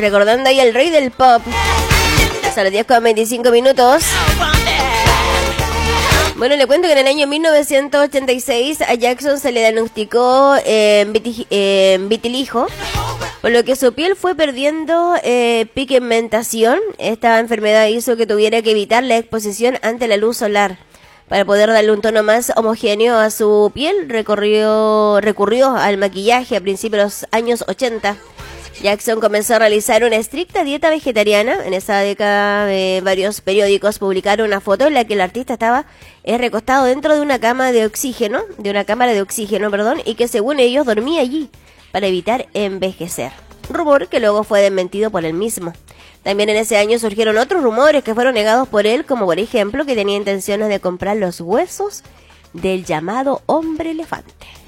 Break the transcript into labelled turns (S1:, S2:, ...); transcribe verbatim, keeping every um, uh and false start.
S1: recordando ahí al rey del pop. A las diez con veinticinco minutos. Bueno, le cuento que en el año mil novecientos ochenta y seis a Jackson se le diagnosticó eh, viti- eh, vitiligo, por lo que su piel fue perdiendo eh, pigmentación. Esta enfermedad hizo que tuviera que evitar la exposición ante la luz solar. Para poder darle un tono más homogéneo a su piel, recurrió, recurrió al maquillaje a principios de los años ochenta. Jackson comenzó a realizar una estricta dieta vegetariana. En esa década, eh, varios periódicos publicaron una foto en la que el artista estaba eh, recostado dentro de una cama de oxígeno, de una cámara de oxígeno, perdón, y que según ellos dormía allí para evitar envejecer. Rumor que luego fue desmentido por él mismo. También en ese año surgieron otros rumores que fueron negados por él, como por ejemplo que tenía intenciones de comprar los huesos del llamado hombre elefante.